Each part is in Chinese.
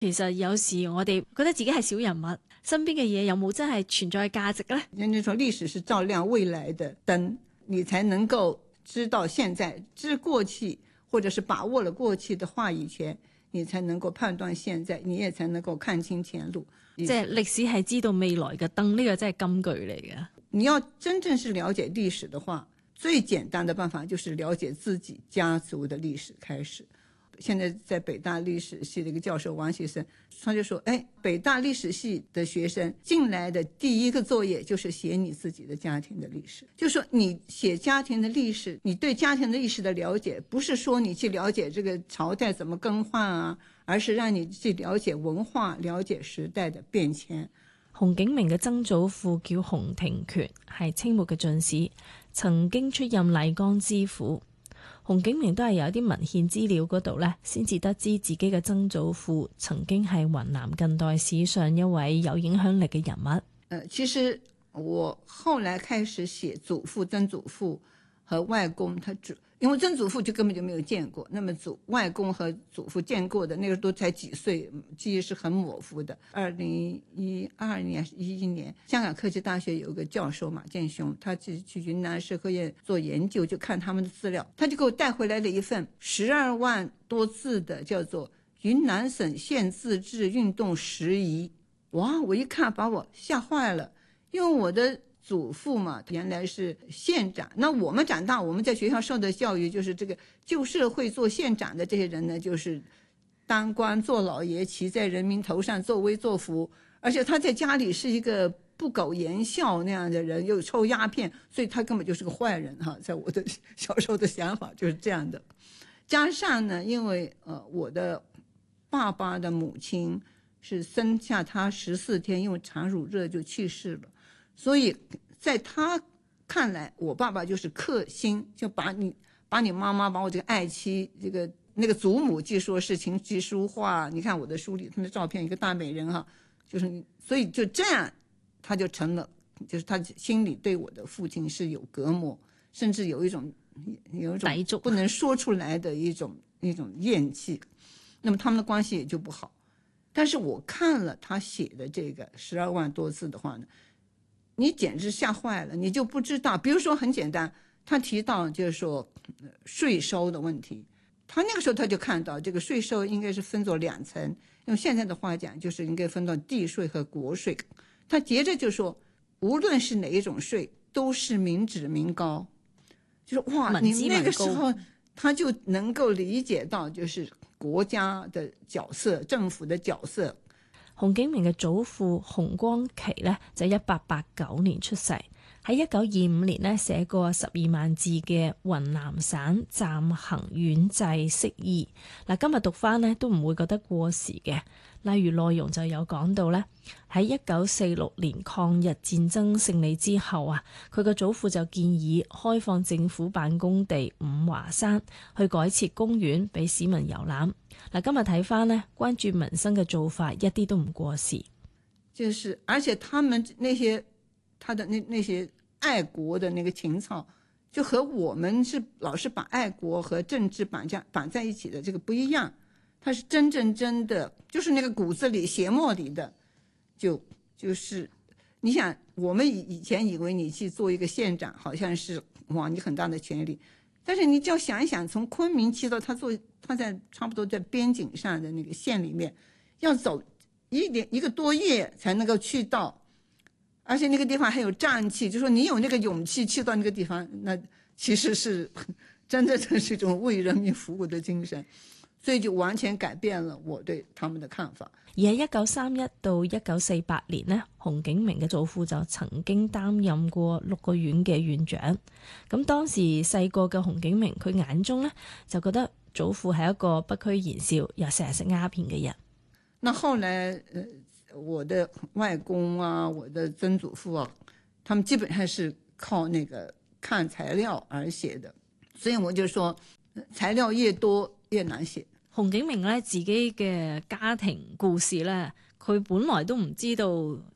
其實有時我哋覺得自己係小人物，身邊嘅嘢有冇真係存在價值呢？ 人家說歷史是照亮未來的燈，你才能夠知道現在，知過去，或者是把握了過去的話語權，你才能夠判斷現在，你也才能夠看清前路。 即係歷史係知道未來嘅燈，呢個真係金句嚟嘅。 你要真正是了解歷史的話，最簡單的辦法就是了解自己家族的歷史開始。現在在北大歷史系的一個教授王錫生，他就說，北大歷史系的學生進來的第一個作業就是寫你自己的家庭的歷史。就是說你寫家庭的歷史，你對家庭的歷史的了解，不是說你去了解這個朝代怎麼更換啊，而是讓你去了解文化，了解時代的變遷。 洪景明嘅曾祖父叫洪庭權，係清末嘅進士，曾經出任麗江知府。洪景明都係有啲文獻資料嗰度呢，先至得知自己嘅曾祖父曾經係雲南近代史上一位有影響力嘅人物。 其實我後來開始寫祖父、曾祖父和外公，因為曾祖父就根本就沒有見過，那麼外公和祖父見過的那個都才幾歲，記憶是很模糊的。2012年11年，香港科技大學有一個教授馬建雄，他去雲南社科院做研究，就看他們的資料，他就給我帶回來了一份12萬多字的叫做《雲南省縣自治運動拾遺》。哇，我一看把我嚇壞了，因為我的祖父嘛，原來是縣長。那我們長大，我們在學校受的教育就是這個舊社會做縣長的這些人呢，就是當官做老爺，騎在人民頭上作威作福。而且他在家裏是一個不苟言笑那樣的人，又抽鴉片，所以他根本就是個壞人哈。在我的小時候的想法就是這樣的。加上呢，因為我的爸爸的母親是生下他14天，因為產乳熱就去世了。所以在他看來，我爸爸就是克星，就把你媽媽，把我這個愛妻，那個祖母，據說是琴棋書畫。你看我的書裡，他的照片，一個大美人哈，就是所以就這樣，他就成了，就是他心裡對我的父親是有隔膜，甚至有一種不能說出來的一種厭棄。那麼他們的關係也就不好。但是我看了他寫的這個12萬多字的話呢，你簡直嚇壞了，你就不知道。比如說很簡單，他提到就是說稅收的問題，他那個時候他就看到這個稅收應該是分作2層，用現在的話講就是應該分到地稅和國稅。他接着就說，無論是哪一種稅，都是民脂民膏。就是哇，你那個時候他就能夠理解到就是國家的角色，政府的角色。 洪景明嘅祖父洪光祺呢，就1889年出世，喺1925年呢寫過12萬字嘅《雲南省暫行縣制釋義》。嗱，今日讀翻呢都唔會覺得過時嘅。例如內容就有講到呢，喺1946年抗日戰爭勝利之後啊，佢個祖父就建議開放政府辦公地五華山，去改設公園俾市民遊覽。嗱，今日睇翻呢，關注民生嘅做法一啲都唔過時。 就是而且他們那些他的那些愛國的那個情操，就和我們是老是把愛國和政治綁在一起的這個不一樣。他是真的，就是那個骨子裡血脈裡的，就是你想，我們以前以為你去做一個縣長，好像是哇，你很大的權力，但是你就要想一想，從昆明去到他在差不多在邊境上的那個縣裡面，要走一個多月才能夠去到，而且那個地方還有瘴氣，就說你有那個勇氣去到那個地方，那其實是真的是一種為人民服務的精神。所以就完全改變了我對他們的看法。 而喺1931到1948年呢，洪景明嘅祖父就曾經擔任過6個縣嘅縣長。咁當時細個嘅洪景明，佢眼中呢就覺得祖父係一個不拘言笑又成日食鴉片嘅人。 那後來我的外公啊，我的曾祖父啊，他們基本上是靠那個看材料而寫的，所以我就說材料越多越難寫。 洪景明咧自己嘅家庭故事咧，佢本來都唔知道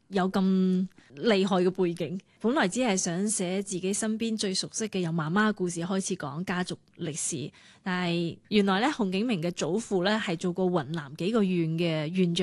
有咁厲害嘅背景。本來只係想寫自己身邊最熟悉嘅由媽媽嘅故事開始講家族歷史，但係原來咧洪景明嘅祖父咧係做過雲南幾個縣嘅縣長。